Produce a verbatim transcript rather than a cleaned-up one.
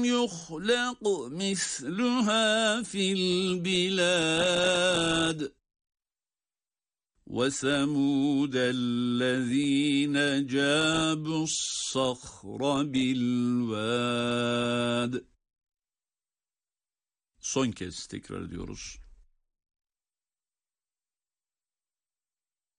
يخلق مثلها في البلاد وثمود الذين جابوا الصخر بالواد. Son kez tekrar ediyoruz.